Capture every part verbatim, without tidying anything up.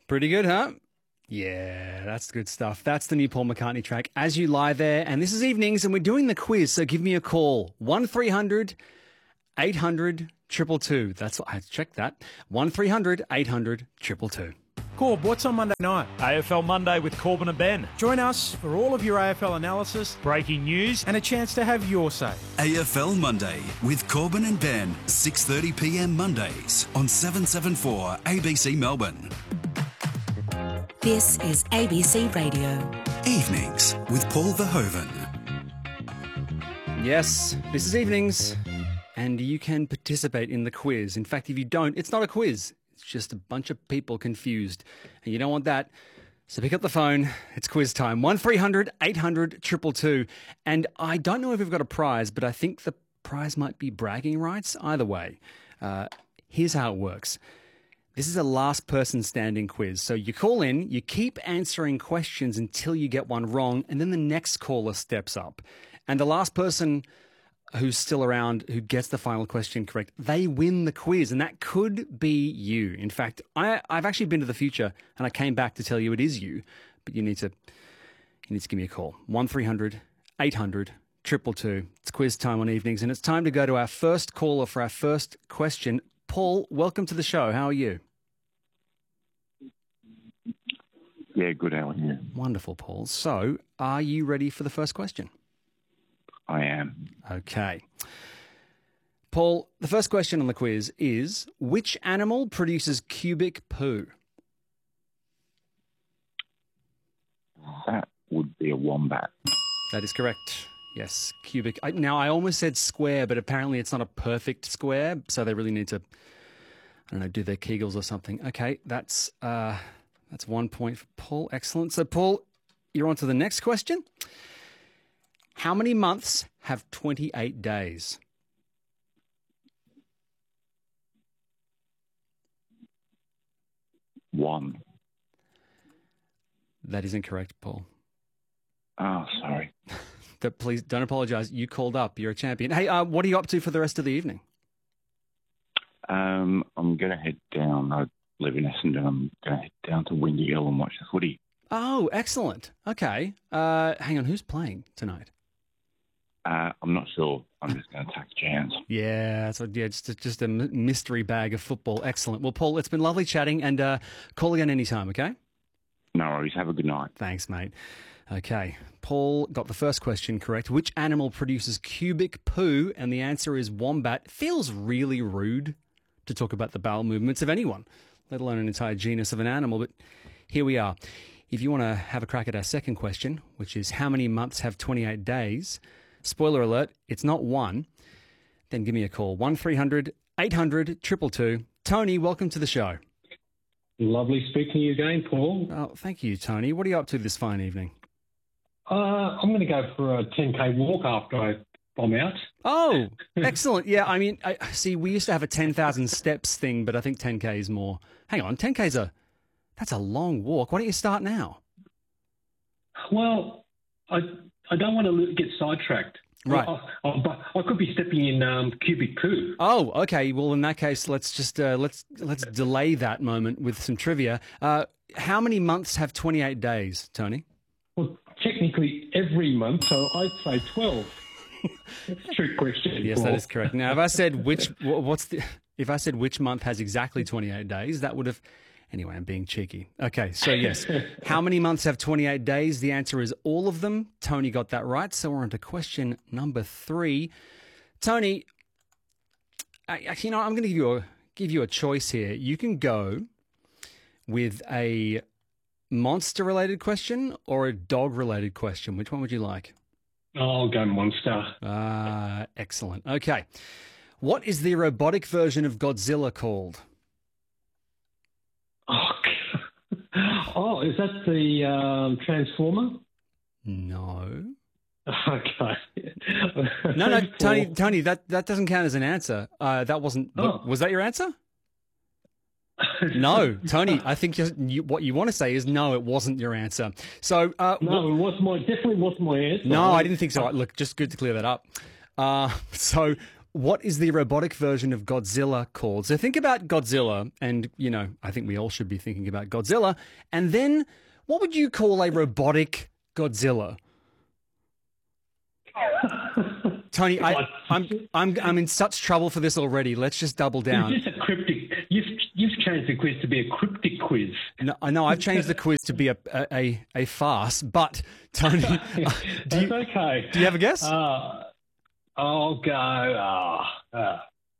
Pretty good, huh? Yeah, that's good stuff. That's the new Paul McCartney track, As You Lie There. And this is evenings, and we're doing the quiz, so give me a call. one three hundred eight hundred two two two. That's what I checked that. one three hundred eight hundred two two two. Corb, what's on Monday night? A F L Monday with Corbin and Ben. Join us for all of your A F L analysis Breaking news. and a chance to have your say. A F L Monday with Corbin and Ben, six thirty p m Mondays on seven seventy-four A B C Melbourne. This is A B C Radio. Evenings with Paul Verhoeven. Yes, this is evenings, and you can participate in the quiz. In fact, if you don't, it's not a quiz. It's just a bunch of people confused, and you don't want that. So pick up the phone. It's quiz time. one three hundred eight hundred two two two. And I don't know if we've got a prize, but I think the prize might be bragging rights. Either way, uh, here's how it works. This is a last person standing quiz. So you call in, you keep answering questions until you get one wrong, and then the next caller steps up. And the last person who's still around, who gets the final question correct, they win the quiz, and that could be you. In fact, I, I've actually been to the future, and I came back to tell you it is you, but you need to you need to give me a call. one three hundred eight hundred two two two. It's quiz time on evenings, and it's time to go to our first caller for our first question. Paul, welcome to the show. How are you? Yeah, good. How are you? Wonderful, Paul. So, are you ready for the first question? I am. Okay. Paul, the first question on the quiz is, which animal produces cubic poo? That would be a wombat. That is correct. Yes, cubic. I, now, I almost said square, but apparently it's not a perfect square, so they really need to, I don't know, do their Kegels or something. Okay, that's uh, that's one point for Paul. Excellent. So, Paul, you're on to the next question. How many months have twenty-eight days? One. That is incorrect, Paul. Oh, sorry. But please don't apologise. You called up. You're a champion. Hey, uh, what are you up to for the rest of the evening? Um, I'm going to head down. I live in Essendon. I'm going to head down to Windy Hill and watch the footy. Oh, excellent. Okay. Uh, hang on. Who's playing tonight? Uh, I'm not sure. I'm just going to attack Jans. Yeah, so yeah, just a, just a mystery bag of football. Excellent. Well, Paul, it's been lovely chatting, and uh, call again anytime, okay? No worries. Have a good night. Thanks, mate. Okay, Paul got the first question correct. Which animal produces cubic poo? And the answer is wombat. Feels really rude to talk about the bowel movements of anyone, let alone an entire genus of an animal, but here we are. If you want to have a crack at our second question, which is how many months have twenty-eight days? Spoiler alert, it's not one. Then give me a call. one three hundred eight hundred two two two. Tony, welcome to the show. Lovely speaking to you again, Paul. Oh, thank you, Tony. What are you up to this fine evening? Uh, I'm going to go for a ten K walk after I, I'm out. Oh, excellent. Yeah, I mean, I see, we used to have a ten thousand steps thing, but I think ten K is more. Hang on, ten K is a, that's a long walk. Why don't you start now? Well, I I don't want to get sidetracked. Right. I, I, I could be stepping in um, cubic poo. Oh, okay. Well, in that case, let's just uh, let's let's delay that moment with some trivia. Uh, how many months have twenty-eight days, Tony? Well, technically every month, so I'd say twelve. That's a trick question. Yes, Paul. that is correct. Now, if I said which, wha- what's the, if I said which month has exactly twenty-eight days, that would have. Anyway, I'm being cheeky. Okay, so yes, how many months have twenty-eight days? The answer is all of them. Tony got that right. So we're on to question number three. Tony, I, you know, I'm going to give you a give you a choice here. You can go with a monster-related question or a dog-related question. Which one would you like? I'll go monster. Ah, excellent. Okay. What is the robotic version of Godzilla called? Oh, oh is that the um, Transformer? No. Okay. No, no, Tony, Tony, that, that doesn't count as an answer. Uh, that wasn't, Oh. was that your answer? No, Tony, I think you, you, what you want to say is no, it wasn't your answer. So, uh, No, it was my definitely wasn't my answer. no, I didn't think so. Look, just good to clear that up. Uh, so, what is the robotic version of Godzilla called? So think about Godzilla, and, you know, I think we all should be thinking about Godzilla. And then what would you call a robotic Godzilla? Tony, I, I'm I'm I'm in such trouble for this already. Let's just double down. Is this a cryptic? You've you've changed the quiz to be a cryptic quiz. No, I know I've changed the quiz to be a a, a, a farce. But Tony, uh, do That's you okay. do you have a guess? Uh, I'll go. Uh, uh,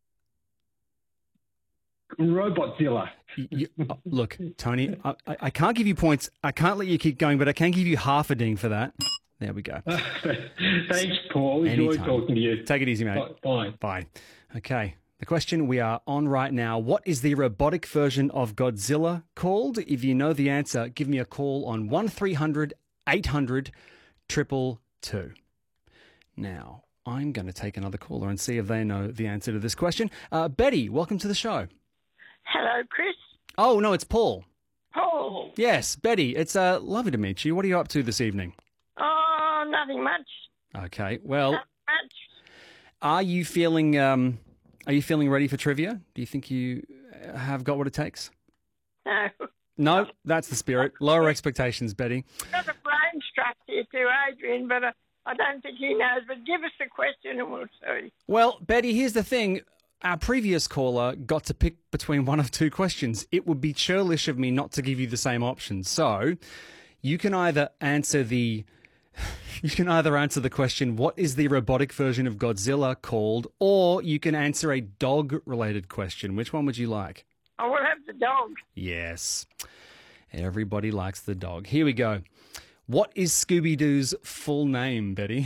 Robotzilla. You- you- oh, look, Tony, I, I I can't give you points. I can't let you keep going, but I can give you half a ding for that. There we go. Thanks, Paul. Enjoyed Anytime. talking to you. Take it easy, mate. Bye. Bye. Okay. The question we are on right now, what is the robotic version of Godzilla called? If you know the answer, give me a call on one three hundred eight hundred two two two. Now, I'm going to take another caller and see if they know the answer to this question. Uh, Betty, welcome to the show. Hello, Chris. Oh, no, it's Paul. Paul. Yes, Betty, it's uh, lovely to meet you. What are you up to this evening? Oh, nothing much. Okay, well, Nothing much. are you feeling um, are you feeling ready for trivia? Do you think you uh, have got what it takes? No. No, that's the spirit. Lower expectations, Betty. Got a brain structure to Adrian, but uh, I don't think he knows. But give us the question and we'll see. Well, Betty, here's the thing. Our previous caller got to pick between one of two questions. It would be churlish of me not to give you the same option. So you can either answer the you can either answer the question, what is the robotic version of Godzilla called? Or you can answer a dog-related question. Which one would you like? I will have the dog. Yes. Everybody likes the dog. Here we go. What is Scooby-Doo's full name, Betty?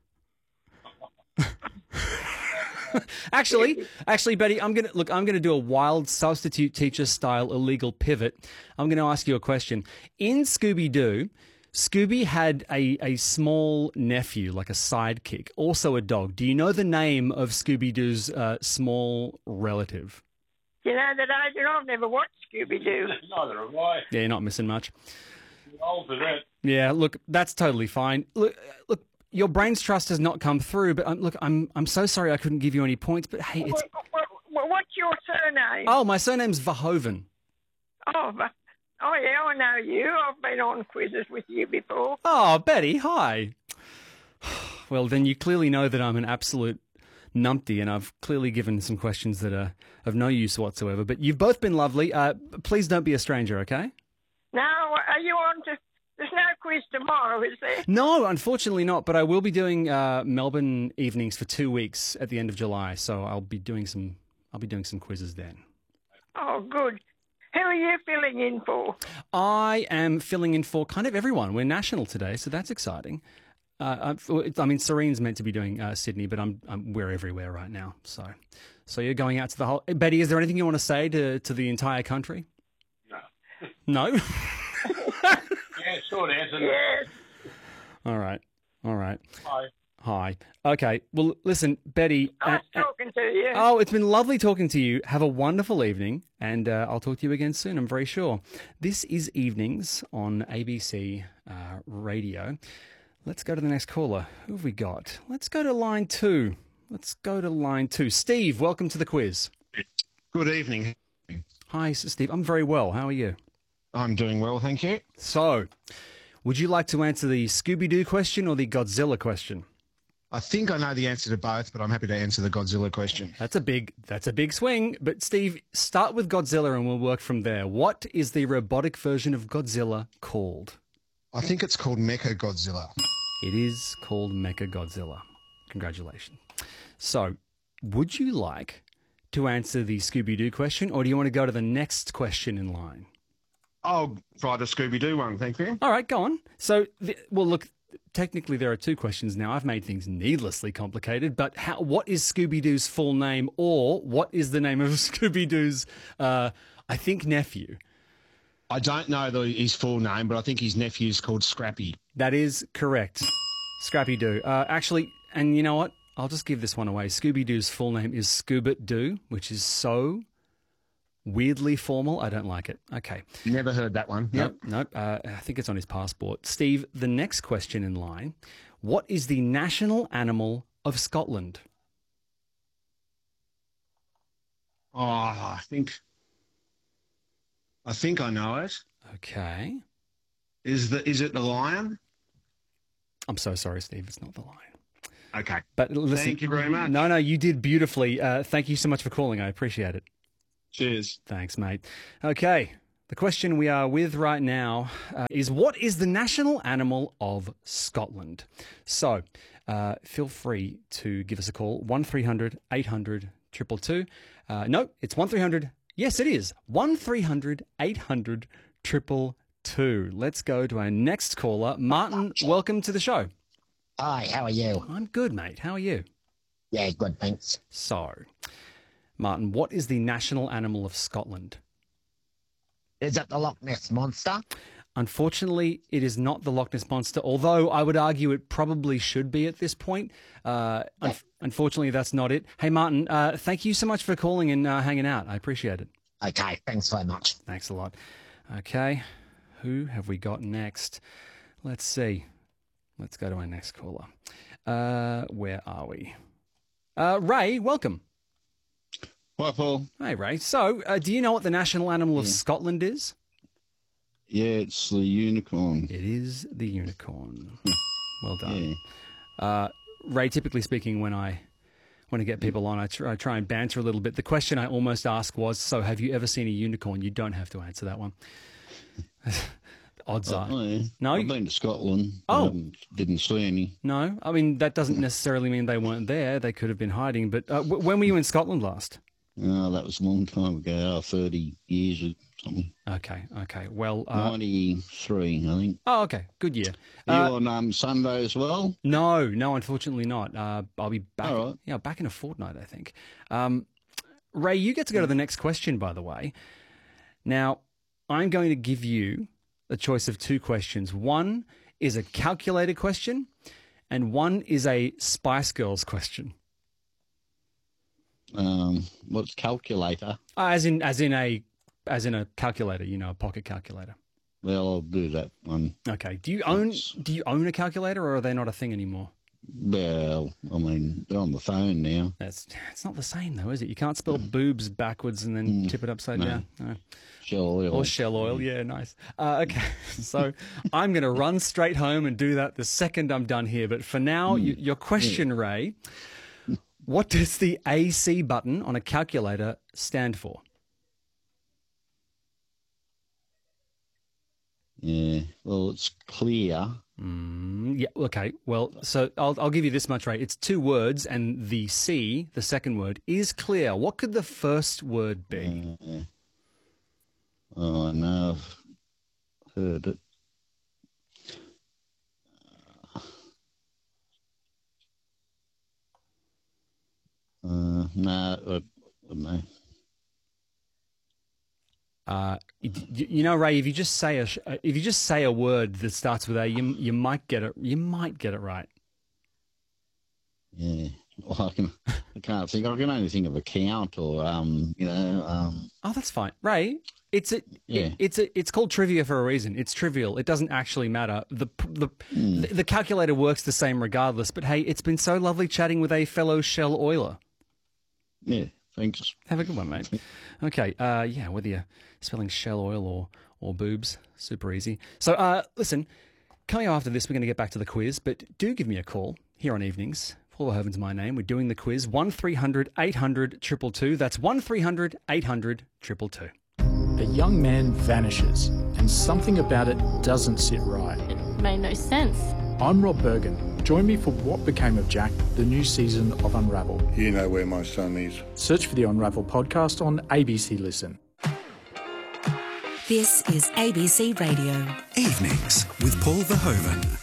Actually, actually, Betty, I'm gonna look. I'm gonna do a wild substitute teacher style illegal pivot. I'm gonna ask you a question. In Scooby Doo, Scooby had a a small nephew, like a sidekick, also a dog. Do you know the name of Scooby Doo's uh, small relative? You know that Adrian, I've never watched Scooby-Doo. Neither have I. Yeah, you're not missing much. I'm old for that. Yeah, look, that's totally fine. Look, look, your brain's trust has not come through. But um, look, I'm I'm so sorry I couldn't give you any points. But hey, it's What, what, what, what's your surname? oh, my surname's Verhoeven. Oh, but- oh, yeah, I know you. I've been on quizzes with you before. Oh, Betty, hi. Well, then you clearly know that I'm an absolute numpty, and I've clearly given some questions that are of no use whatsoever. But you've both been lovely. Uh, please don't be a stranger, okay? No, are you on to... There's no quiz tomorrow, is there? No, unfortunately not. But I will be doing uh, Melbourne evenings for two weeks at the end of July, so I'll be doing some. I'll be doing some quizzes then. Oh, good. Who are you filling in for? I am filling in for kind of everyone. We're national today, so that's exciting. Uh, I, I mean, Serene's meant to be doing uh, Sydney, but I'm, I'm we're everywhere right now. So, so you're going out to the whole. Betty, is there anything you want to say to to the entire country? No. No. Yeah, short answer. Yes. All right. All right. Hi. Hi. Okay. Well, listen, Betty. I was uh, uh, talking to you. Oh, it's been lovely talking to you. Have a wonderful evening, and uh, I'll talk to you again soon, I'm very sure. This is Evenings on A B C uh, Radio. Let's go to the next caller. Who have we got? Let's go to line two. Let's go to line two. Steve, welcome to the quiz. Good evening. Hi, Steve. I'm very well. How are you? I'm doing well, thank you. So, would you like to answer the Scooby-Doo question or the Godzilla question? I think I know the answer to both, but I'm happy to answer the Godzilla question. That's a big that's a big swing. But Steve, start with Godzilla and we'll work from there. What is the robotic version of Godzilla called? I think it's called Mecha Godzilla. It is called Mecha Godzilla. Congratulations. So, would you like to answer the Scooby-Doo question, or do you want to go to the next question in line? I'll try the Scooby-Doo one, thank you. All right, go on. So, the, well, look, technically there are two questions now. I've made things needlessly complicated, but how, what is Scooby-Doo's full name, or what is the name of Scooby-Doo's, uh, I think, nephew? I don't know the, his full name, but I think his nephew's called Scrappy. That is correct. Scrappy-Doo. Uh, actually, and you know what? I'll just give this one away. Scooby-Doo's full name is Scoobit-Doo, which is so weirdly formal. I don't like it. Okay. Never heard that one. Nope. Nope. Uh, I think it's on his passport. Steve, the next question in line. What is the national animal of Scotland? Oh, I think, I think I know it. Okay. Is the is it the lion? I'm so sorry, Steve. It's not the lion. Okay. But listen, Thank you very much. No, no, you did beautifully. Uh, thank you so much for calling. I appreciate it. Cheers. Thanks, mate. Okay. The question we are with right now uh, is, what is the national animal of Scotland? So uh, feel free to give us a call, one three hundred eight hundred two two two. Uh, no, it's one three hundred. Yes, it is. one three hundred eight hundred two two two. Let's go to our next caller. Martin, welcome to the show. Hi, how are you? I'm good, mate. How are you? Yeah, good, thanks. So, Martin, what is the national animal of Scotland? Is it the Loch Ness Monster? Unfortunately, it is not the Loch Ness Monster, although I would argue it probably should be at this point. Uh, un- unfortunately, that's not it. Hey, Martin, uh, thank you so much for calling and uh, hanging out. I appreciate it. Okay, thanks very much. Thanks a lot. Okay, who have we got next? Let's see. Let's go to our next caller. Uh, where are we? Uh, Ray, welcome. Hi, Paul. Hey, Ray. So, uh, do you know what the national animal of Yeah. Scotland is? Yeah, it's the unicorn. It is the unicorn. Well Yeah. done. Uh, Ray, typically speaking, when I when I get people on, I try, I try and banter a little bit. The question I almost asked was, so have you ever seen a unicorn? You don't have to answer that one. Odds are. Oh, yeah. No? I've been to Scotland. Oh. Um, didn't see any. No, I mean, that doesn't necessarily mean they weren't there. They could have been hiding. But uh, w- when were you in Scotland last? Oh, that was a long time ago, oh, thirty years or something. Okay, okay. Well, uh, ninety-three, I think. oh, okay. Good year. Are you Uh, on um, Sunday as well? no, no, unfortunately not. Uh, I'll be back. All right. Yeah, back in a fortnight, I think. Um, Ray, you get to go to the next question, by the way. Now, I'm going to give you a choice of two questions. One is a calculator question, and one is a Spice Girls question. Um, what's calculator? Uh, as in, as in a, as in a calculator. You know, a pocket calculator. Well, I'll do that one. Okay. Do you own? It's- Do you own a calculator, or are they not a thing anymore? Well, I mean, they're on the phone now. That's it's not the same though, is it? You can't spell boobs backwards and then tip it upside no. down. No. Shell oil. Or shell oil, yeah, nice. Uh, okay, so I'm going to run straight home and do that the second I'm done here. But for now, y- your question, Ray, what does the A C button on a calculator stand for? Yeah, well, it's clear. Mm, yeah, okay. Well, so I'll, I'll give you this much, Ray. It's two words, and the C, the second word, is clear. What could the first word be? Uh, oh, no, I've heard it. Uh, no, I, I don't know. Uh, you, you know, Ray, if you just say a sh- if you just say a word that starts with A, you you might get it. You might get it right. Yeah, well, I can. I can't think. I can only think of account or um, you know, um. Oh, that's fine, Ray. It's a, Yeah. it, it's a, it's called trivia for a reason. It's trivial. It doesn't actually matter. The the Mm. the, the calculator works the same regardless. But hey, it's been so lovely chatting with a fellow shell oiler. Yeah, thanks. Have a good one, mate. Okay, uh, yeah, whether you're spelling shell oil or or boobs, super easy. So, uh, listen, coming up after this, we're going to get back to the quiz, but do give me a call here on evenings. Paul Verhoeven's my name. We're doing the quiz. one three hundred eight hundred two two two. That's one three hundred eight hundred two two two. A young man vanishes, and something about it doesn't sit right. It made no sense. I'm Rob Bergen. Join me for What Became of Jack, the new season of Unravel. You know where my son is. Search for the Unravel podcast on A B C Listen. This is A B C Radio. Evenings with Paul Verhoeven.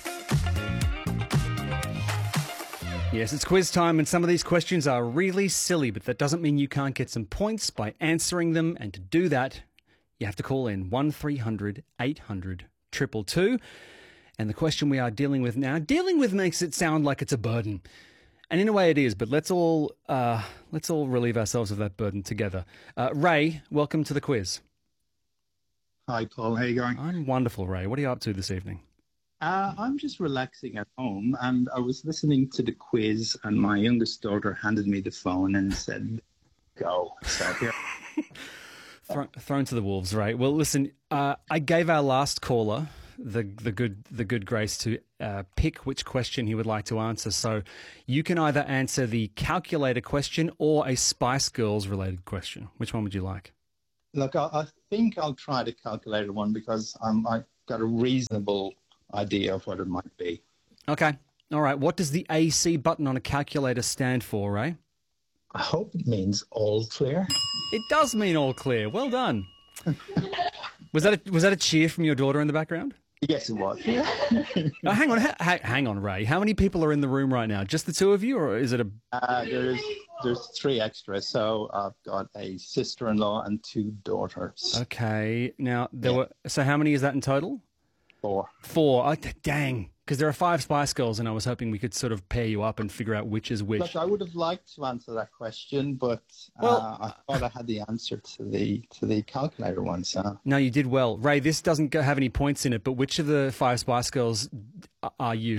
Yes, it's quiz time, and some of these questions are really silly, but that doesn't mean you can't get some points by answering them. And to do that, you have to call in one three hundred eight hundred two two two. And the question we are dealing with now, dealing with makes it sound like it's a burden. And in a way it is, but let's all uh, let's all relieve ourselves of that burden together. Uh, Ray, welcome to the quiz. Hi, Paul. How are you going? I'm wonderful, Ray. What are you up to this evening? Uh, I'm just relaxing at home, and I was listening to the quiz, and my youngest daughter handed me the phone and said, go. So here. Thro- thrown to the wolves, right? Well, listen, uh, I gave our last caller the the good the good grace to uh, pick which question he would like to answer. So you can either answer the calculator question or a Spice Girls related question. Which one would you like? Look, I, I think I'll try the calculator one because I'm, I've got a reasonable idea of what it might be. Okay. All right. What does the A C button on a calculator stand for, Ray? I hope it means all clear. It does mean all clear. Well done. Was that a, was that a cheer from your daughter in the background? Yes, it was. No, hang on, ha- ha- hang on, Ray. How many people are in the room right now? Just the two of you, or is it a? Uh, there's there's three extras, so I've got a sister-in-law and two daughters. Okay. Now there Yeah. were. So how many is that in total? Four. Four. Oh, d- dang. Because there are five Spice Girls, and I was hoping we could sort of pair you up and figure out which is which. Look, I would have liked to answer that question, but Well- uh, I thought I had the answer to the to the calculator one. So No, you did well, Ray. This doesn't go- have any points in it, but which of the five Spice Girls a- are you?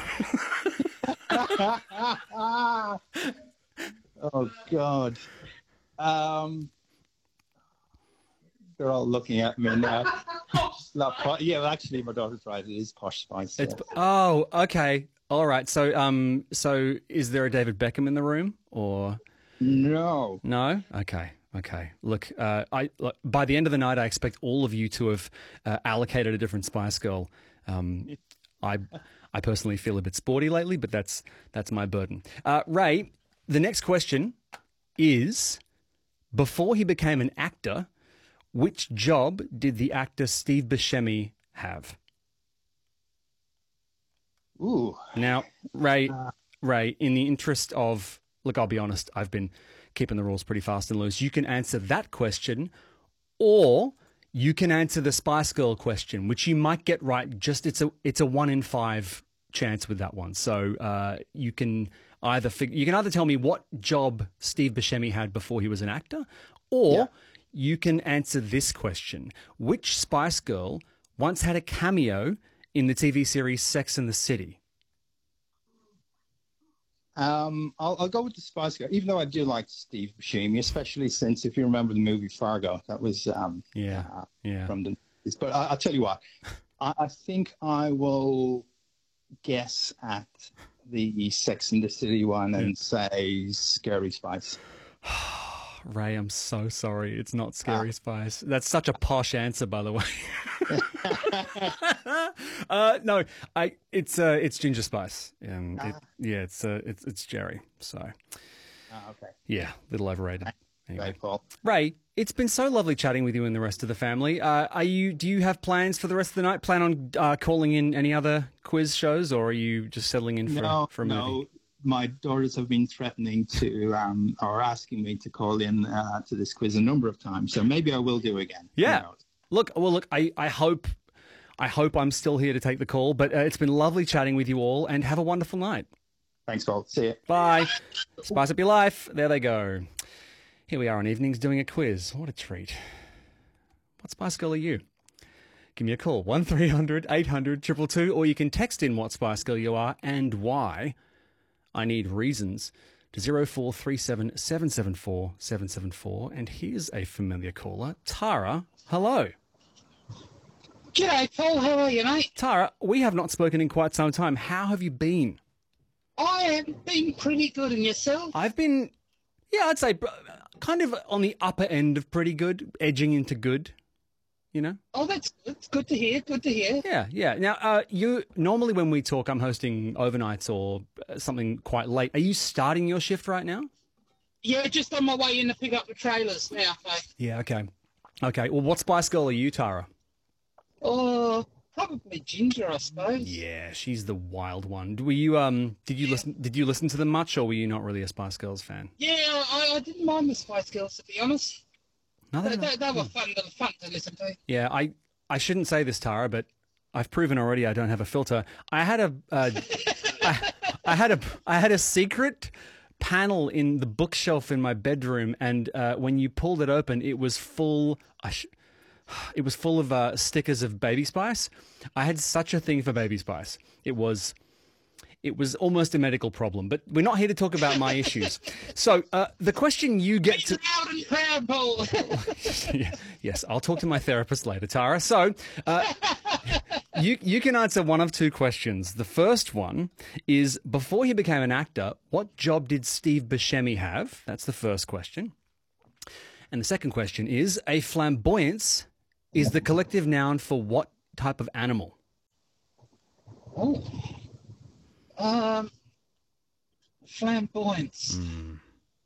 oh God, um, they're all looking at me now. It's not po- yeah, well, actually, my daughter's right. It is Posh Spice. It's, yes. oh, okay. All right. So, um, so is there a David Beckham in the room, or No. no? Okay. Okay. Look, uh, I look, by the end of the night, I expect all of you to have uh, allocated a different Spice Girl. Um, I, I personally feel a bit sporty lately, but that's that's my burden. Uh, Ray, the next question is: before he became an actor, which job did the actor Steve Buscemi have? Ooh. Now, Ray, Ray, in the interest of, look, I'll be honest, I've been keeping the rules pretty fast and loose. You can answer that question, or you can answer the Spice Girl question, which you might get right. Just it's a it's a one in five chance with that one. So uh, you can either fig- you can either tell me what job Steve Buscemi had before he was an actor, or Yeah. you can answer this question: which Spice Girl once had a cameo in the T V series Sex and the City? Um, I'll, I'll go with the Spice Girl, even though I do like Steve Buscemi, especially since if you remember the movie Fargo, that was um, Yeah, uh, yeah. from the. But I, I'll tell you what, I, I think I will guess at the Sex and the City one and say Scary Spice. Ray, I'm so sorry. It's not Scary Spice. That's such a posh answer, by the way. uh, no, I. It's uh, it's Ginger Spice. Um, it, yeah, it's uh, it's it's Jerry. So, Ah, okay. yeah, little overrated. Anyway. Right, Paul. Ray, it's been so lovely chatting with you and the rest of the family. Uh, are you? Do you have plans for the rest of the night? Plan on uh, calling in any other quiz shows, or are you just settling in for No, for a no. movie? My daughters have been threatening to, um, or asking me to call in uh, to this quiz a number of times. So maybe I will do again. Who Yeah. knows? Look, well, look. I, I hope, I hope I'm still here to take the call. But uh, it's been lovely chatting with you all, and have a wonderful night. Thanks, Paul. See you. Bye. Spice up your life. There they go. Here we are on evenings doing a quiz. What a treat. What Spice Girl are you? Give me a call, one three hundred eight hundred two two two, or you can text in what Spice Girl you are and why. I need reasons to zero four three seven seven seven four seven seven four. And here's a familiar caller, Tara. Hello. G'day, Paul. How are you, mate? Tara, we have not spoken in quite some time. How have you been? I have been pretty good, and yourself? I've been, yeah, I'd say uh, kind of on the upper end of pretty good, edging into good, you know? Oh, that's that's good to hear. Good to hear. Yeah, yeah. Now, uh, you normally when we talk, I'm hosting overnights or uh, something quite late. Are you starting your shift right now? Yeah, just on my way in to pick up the trailers now. So. Yeah, okay. Okay, well, what Spice Girl are you, Tara? Oh, probably Ginger, I suppose. Yeah, she's the wild one. Were you um? Did you listen? Did you listen to them much, or were you not really a Spice Girls fan? Yeah, I, I didn't mind the Spice Girls, to be honest. No, They, they're they, not. they were fun, they were fun to listen to. Yeah, I I shouldn't say this, Tara, but I've proven already I don't have a filter. I had a uh, I, I had a I had a secret panel in the bookshelf in my bedroom, and uh, when you pulled it open, it was full. I sh- it was full of uh, stickers of Baby Spice. I had such a thing for Baby Spice. It was. It was almost a medical problem, but we're not here to talk about my issues. So uh, the question you get to... Loud and proud, Paul. Yeah, yes, I'll talk to my therapist later, Tara. So uh, you, you can answer one of two questions. The first one is, before he became an actor, what job did Steve Buscemi have? That's the first question. And the second question is, a flamboyance is the collective noun for what type of animal? Oh. Um, flamboyance. Mm.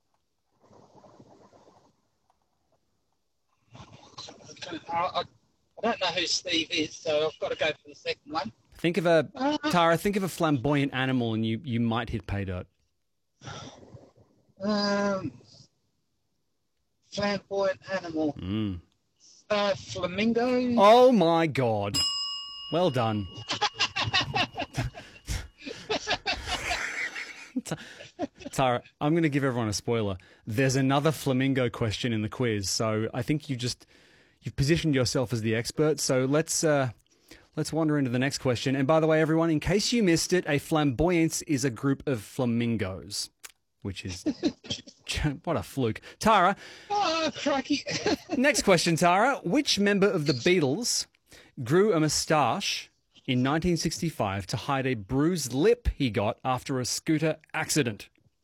I, I, I don't know who Steve is, so I've got to go for the second one. Think of a, Uh, Tara, think of a flamboyant animal and you, you might hit pay dirt. Um, flamboyant animal. Mm. Uh, flamingo. Oh my God. Well done. Tara, I'm going to give everyone a spoiler. There's another flamingo question in the quiz, so I think you just you've positioned yourself as the expert. So let's uh, let's wander into the next question. And by the way, everyone, in case you missed it, a flamboyance is a group of flamingos, which is what a fluke. Tara, Oh, crikey. next question, Tara. Which member of the Beatles grew a moustache in nineteen sixty-five to hide a bruised lip he got after a scooter accident?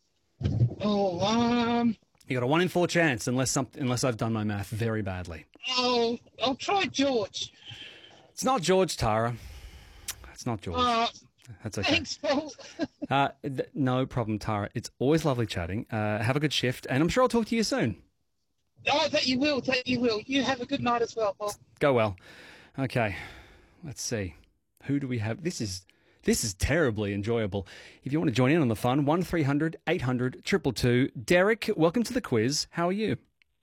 Oh, um, You got a one in four chance, unless some, unless I've done my math very badly. oh, I'll try George. It's not George, Tara. It's not George. Uh, That's okay. Thanks, Paul. Uh, th- no problem, Tara. It's always lovely chatting. Uh, have a good shift, and I'm sure I'll talk to you soon. Oh, that you will, that you will. You have a good night as well, Paul. Go well. Okay, let's see. Who do we have? This is this is terribly enjoyable. If you want to join in on the fun, one three hundred eight hundred two two two. Derek, welcome to the quiz. How are you?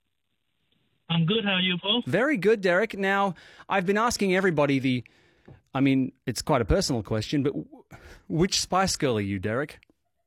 I'm good. How are you, Paul? Very good, Derek. Now, I've been asking everybody the, I mean, it's quite a personal question, but w- which Spice Girl are you, Derek?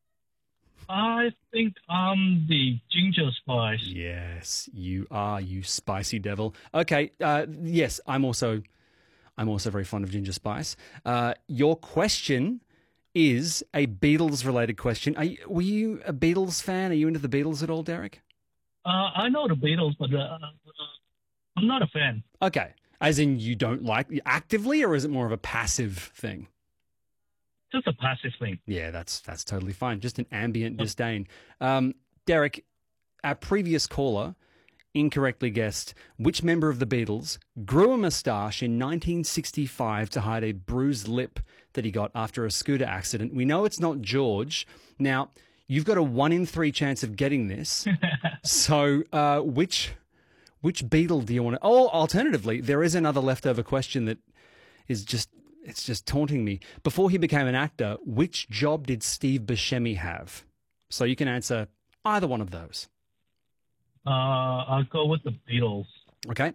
I think I'm the Ginger Spice. Yes, you are, you spicy devil. Okay, uh, yes, I'm also, I'm also very fond of Ginger Spice. Uh, your question is a Beatles-related question. Are you, were you a Beatles fan? Are you into the Beatles at all, Derek? Uh, I know the Beatles, but uh, I'm not a fan. Okay, as in you don't like actively, or is it more of a passive thing? Just a passive thing. Yeah, that's that's totally fine. Just an ambient disdain. Um, Derek, our previous caller incorrectly guessed which member of the Beatles grew a moustache in nineteen sixty-five to hide a bruised lip that he got after a scooter accident. We know it's not George. Now, you've got a one in three chance of getting this. So, uh, which which Beatle do you want to... Oh, alternatively, there is another leftover question that is just... It's just taunting me. Before he became an actor, which job did Steve Buscemi have? So you can answer either one of those. Uh, I'll go with the Beatles. Okay.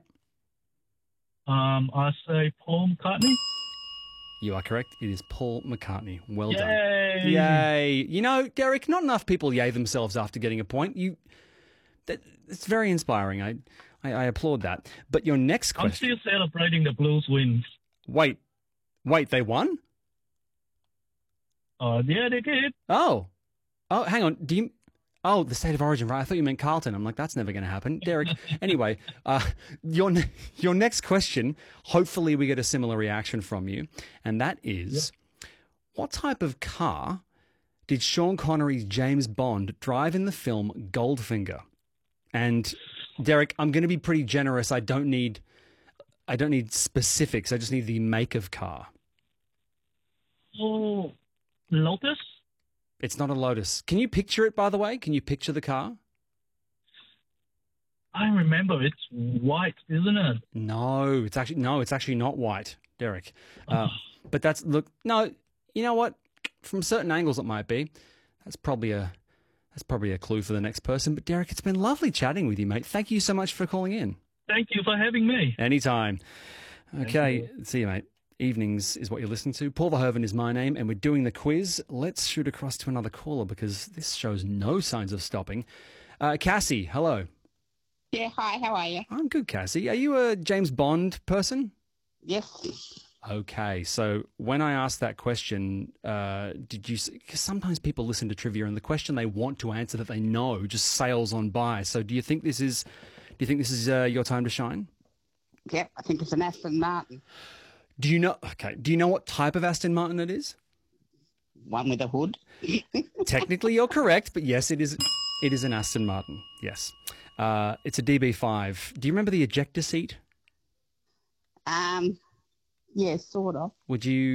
Um, I say Paul McCartney. You are correct. It is Paul McCartney. Well Yay! done. Yay. You know, Derek, not enough people yay themselves after getting a point. You, that, it's very inspiring. I, I, I applaud that. But your next I'm question... still celebrating the Blues wins. Wait. Wait, they won? Uh, yeah, they did. Oh. Oh, hang on. Do you... Oh, the state of origin, right? I thought you meant Carlton. I'm like, that's never going to happen. Derek, anyway, uh, your ne- your next question, hopefully we get a similar reaction from you, and that is, yep. What type of car did Sean Connery's James Bond drive in the film Goldfinger? And, Derek, I'm going to be pretty generous. I don't need... I don't need specifics. I just need the make of car. Oh, Lotus? It's not a Lotus. Can you picture it, by the way? Can you picture the car? I remember it's white, isn't it? No, it's actually no, it's actually not white, Derek. Uh, but that's look. No, you know what? From certain angles, it might be. That's probably a that's probably a clue for the next person. But Derek, it's been lovely chatting with you, mate. Thank you so much for calling in. Thank you for having me. Anytime. Okay, see you, mate. Evenings is what you're listening to. Paul Verhoeven is my name, and we're doing the quiz. Let's shoot across to another caller because this shows no signs of stopping. Uh, Cassie, hello. Yeah, hi, how are you? I'm good, Cassie. Are you a James Bond person? Yes. Okay, so when I asked that question, uh, did you? Because sometimes people listen to trivia, and the question they want to answer that they know just sails on by. So, do you think this is? Do you think this is uh, your time to shine? Yep, I think it's an Aston Martin. Do you know? Okay, do you know what type of Aston Martin it is? One with a hood. Technically, you're correct, but yes, it is. It is an Aston Martin. Yes, uh, it's a D B five. Do you remember the ejector seat? Um. Yeah, sort of. Would you